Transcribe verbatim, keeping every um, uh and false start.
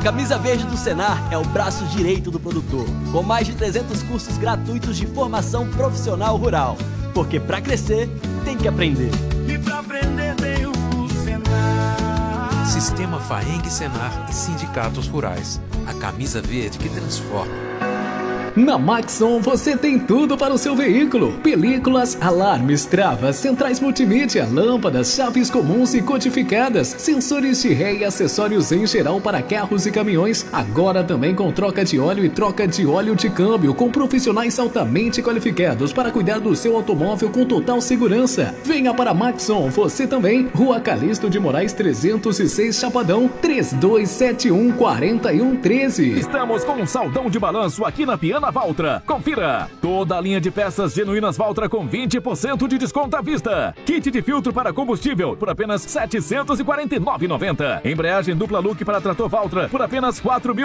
Camisa Verde do Senar é o braço direito do produtor, com mais de trezentos cursos gratuitos de formação profissional rural. Porque para crescer, tem que aprender. E para aprender tem o Senar. Sistema Faeng Senar e Sindicatos Rurais. A camisa verde que transforma. Na Maxon você tem tudo para o seu veículo: películas, alarmes, travas, centrais multimídia, lâmpadas, chaves comuns e codificadas, sensores de ré e acessórios em geral para carros e caminhões. Agora também com troca de óleo e troca de óleo de câmbio, com profissionais altamente qualificados para cuidar do seu automóvel com total segurança. Venha para a Maxon, você também. Rua Calixto de Moraes trezentos e seis, Chapadão, três dois sete um, quatro um um três. Estamos com um saldão de balanço aqui na Piana Valtra. Confira! Toda a linha de peças genuínas Valtra com vinte por cento de desconto à vista. Kit de filtro para combustível por apenas setecentos e quarenta e nove reais e noventa centavos. Embreagem dupla look para trator Valtra por apenas quatro mil